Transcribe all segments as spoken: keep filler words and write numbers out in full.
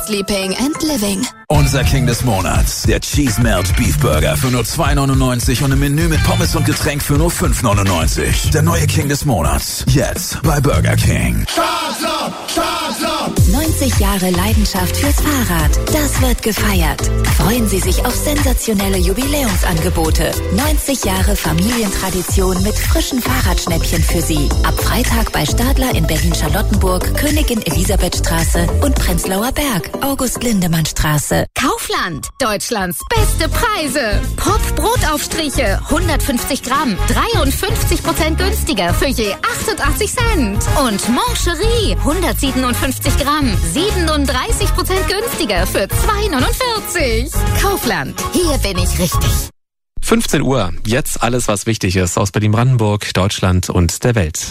Sleeping and Living. Unser King des Monats, der Cheese Melt Beef Burger für nur zwei neunundneunzig und im Menü mit Pommes und Getränk für nur fünf neunundneunzig. Der neue King des Monats, jetzt bei Burger King. Start up, start up. neunzig Jahre Leidenschaft fürs Fahrrad, das wird gefeiert. Freuen Sie sich auf sensationelle Jubiläumsangebote. neunzig Jahre Familientradition mit frischen Fahrradschnäppchen für Sie. Ab Freitag bei Stadler in Berlin-Charlottenburg, Königin Elisabethstraße und Prenzlauer Berg, August-Lindemann-Straße. Kaufland, Deutschlands beste Preise. Pop Brotaufstriche, hundertfünfzig Gramm, dreiundfünfzig Prozent günstiger für je achtundachtzig Cent. Und Moncherie, hundertsiebenundfünfzig Gramm, siebenunddreißig Prozent günstiger für zwei neunundvierzig. Kaufland, hier bin ich richtig. fünfzehn Uhr, jetzt alles, was wichtig ist aus Berlin-Brandenburg, Deutschland und der Welt.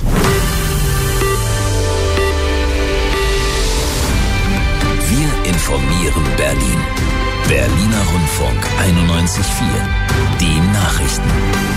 Wir informieren Berlin. Berliner Rundfunk einundneunzig Komma vier. Die Nachrichten.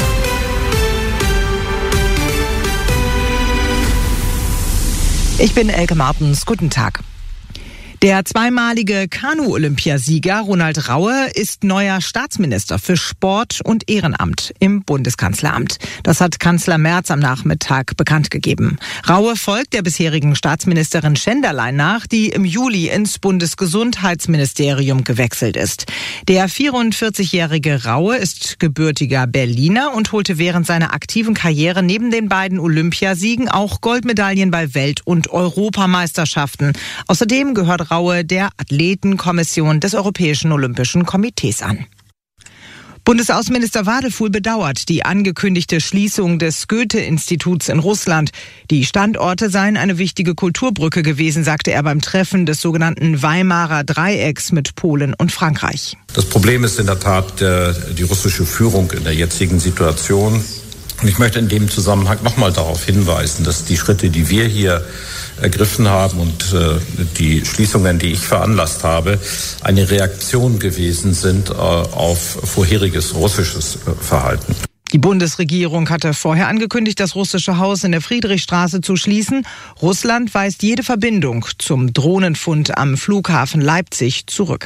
Ich bin Elke Martens. Guten Tag. Der zweimalige Kanu-Olympiasieger Ronald Raue ist neuer Staatsminister für Sport und Ehrenamt im Bundeskanzleramt. Das hat Kanzler Merz am Nachmittag bekannt gegeben. Raue folgt der bisherigen Staatsministerin Schenderlein nach, die im Juli ins Bundesgesundheitsministerium gewechselt ist. Der vierundvierzigjährige Raue ist gebürtiger Berliner und holte während seiner aktiven Karriere neben den beiden Olympiasiegen auch Goldmedaillen bei Welt- und Europameisterschaften. Außerdem gehört Raue der Athletenkommission des Europäischen Olympischen Komitees an. Bundesaußenminister Wadefuhl bedauert die angekündigte Schließung des Goethe-Instituts in Russland. Die Standorte seien eine wichtige Kulturbrücke gewesen, sagte er beim Treffen des sogenannten Weimarer Dreiecks mit Polen und Frankreich. Das Problem ist in der Tat äh, die russische Führung in der jetzigen Situation. Und ich möchte in dem Zusammenhang nochmal darauf hinweisen, dass die Schritte, die wir hier ergriffen haben und äh, die Schließungen, die ich veranlasst habe, eine Reaktion gewesen sind äh, auf vorheriges russisches äh, Verhalten. Die Bundesregierung hatte vorher angekündigt, das russische Haus in der Friedrichstraße zu schließen. Russland weist jede Verbindung zum Drohnenfund am Flughafen Leipzig zurück.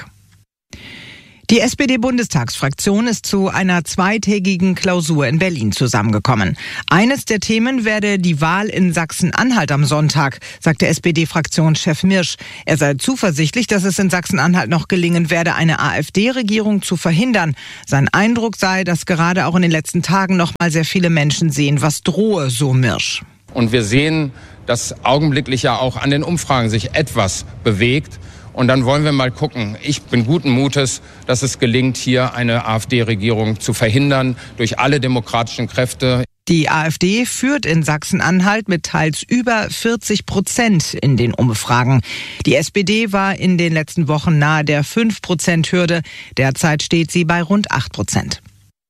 Die S P D-Bundestagsfraktion ist zu einer zweitägigen Klausur in Berlin zusammengekommen. Eines der Themen werde die Wahl in Sachsen-Anhalt am Sonntag, sagte S P D-Fraktionschef Mirsch. Er sei zuversichtlich, dass es in Sachsen-Anhalt noch gelingen werde, eine AfD-Regierung zu verhindern. Sein Eindruck sei, dass gerade auch in den letzten Tagen noch mal sehr viele Menschen sehen, was drohe, so Mirsch. Und wir sehen, dass augenblicklich ja auch an den Umfragen sich etwas bewegt. Und dann wollen wir mal gucken. Ich bin guten Mutes, dass es gelingt, hier eine AfD-Regierung zu verhindern durch alle demokratischen Kräfte. Die AfD führt in Sachsen-Anhalt mit teils über vierzig Prozent in den Umfragen. Die S P D war in den letzten Wochen nahe der fünf Prozent Hürde. Derzeit steht sie bei rund acht Prozent.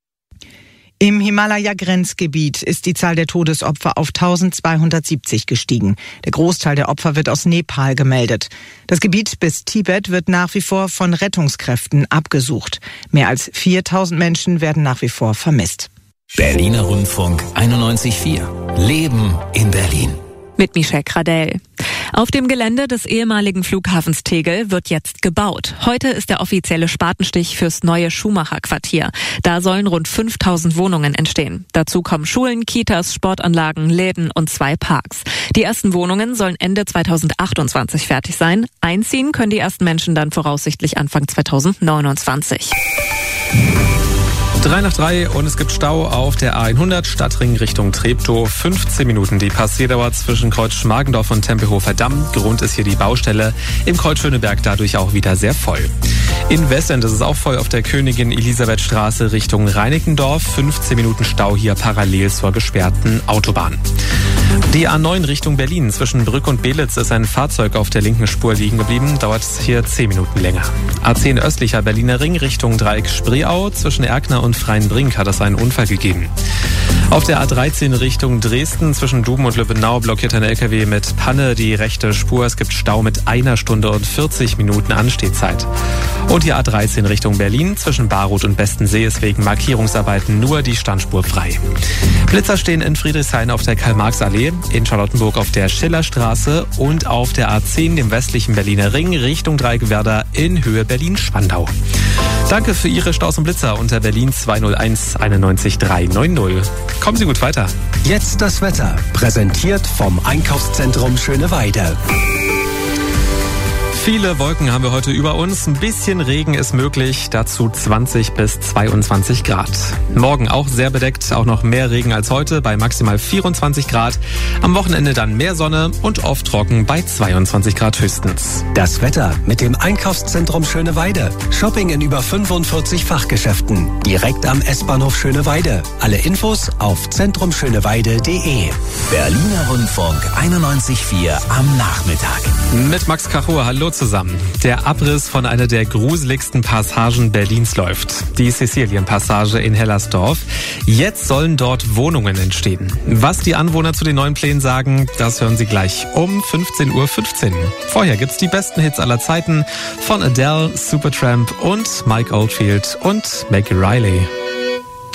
Im Himalaya-Grenzgebiet ist die Zahl der Todesopfer auf eintausendzweihundertsiebzig gestiegen. Der Großteil der Opfer wird aus Nepal gemeldet. Das Gebiet bis Tibet wird nach wie vor von Rettungskräften abgesucht. Mehr als viertausend Menschen werden nach wie vor vermisst. Berliner Rundfunk einundneunzig Komma vier. Leben in Berlin. Mit Michelle Kradell. Auf dem Gelände des ehemaligen Flughafens Tegel wird jetzt gebaut. Heute ist der offizielle Spatenstich fürs neue Schumacher-Quartier. Da sollen rund fünftausend Wohnungen entstehen. Dazu kommen Schulen, Kitas, Sportanlagen, Läden und zwei Parks. Die ersten Wohnungen sollen Ende zweitausendachtundzwanzig fertig sein. Einziehen können die ersten Menschen dann voraussichtlich Anfang zweitausendneunundzwanzig. Drei nach drei und es gibt Stau auf der A hundert Stadtring Richtung Treptow. fünfzehn Minuten die Passierdauer zwischen Kreuz Schmargendorf und Tempelhofer Damm. Grund ist hier die Baustelle. Im Kreuz Schöneberg dadurch auch wieder sehr voll. In Westend ist es auch voll auf der Königin Elisabethstraße Richtung Reinickendorf. fünfzehn Minuten Stau hier parallel zur gesperrten Autobahn. Die A neun Richtung Berlin. Zwischen Brück und Belitz ist ein Fahrzeug auf der linken Spur liegen geblieben. Dauert hier zehn Minuten länger. A zehn östlicher Berliner Ring Richtung Dreieck Spreeau. Zwischen Erkner und Freienbrink hat es einen Unfall gegeben. Auf der A dreizehn Richtung Dresden zwischen Duben und Löwenau blockiert ein L K W mit Panne die rechte Spur. Es gibt Stau mit einer Stunde und vierzig Minuten Anstehzeit. Und die A dreizehn Richtung Berlin zwischen Baruth und Bestensee ist wegen Markierungsarbeiten nur die Standspur frei. Blitzer stehen in Friedrichshain auf der Karl-Marx-Allee, in Charlottenburg auf der Schillerstraße und auf der A zehn, dem westlichen Berliner Ring, Richtung Dreieckwerder in Höhe Berlin-Spandau. Danke für Ihre Staus und Blitzer unter Berlin zwei null eins einundneunzig drei neun null. Kommen Sie gut weiter. Jetzt das Wetter, präsentiert vom Einkaufszentrum Schöneweide. Viele Wolken haben wir heute über uns. Ein bisschen Regen ist möglich, dazu zwanzig bis zweiundzwanzig Grad. Morgen auch sehr bedeckt, auch noch mehr Regen als heute bei maximal vierundzwanzig Grad. Am Wochenende dann mehr Sonne und oft trocken bei zweiundzwanzig Grad höchstens. Das Wetter mit dem Einkaufszentrum Schöneweide. Shopping in über fünfundvierzig Fachgeschäften. Direkt am S-Bahnhof Schöneweide. Alle Infos auf zentrumschöneweide punkt de. Berliner Rundfunk einundneunzig Komma vier am Nachmittag. Mit Max Kachur, hallo zusammen. Der Abriss von einer der gruseligsten Passagen Berlins läuft. Die Sizilien-Passage in Hellersdorf. Jetzt sollen dort Wohnungen entstehen. Was die Anwohner zu den neuen Plänen sagen, das hören Sie gleich um fünfzehn Uhr fünfzehn. Vorher gibt's die besten Hits aller Zeiten von Adele, Supertramp und Mike Oldfield und Maggie Riley.